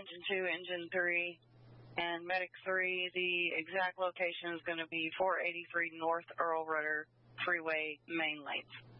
Engine 2, Engine 3, and Medic 3. The exact location is going to be 483 North Earl Rudder Freeway, main lanes.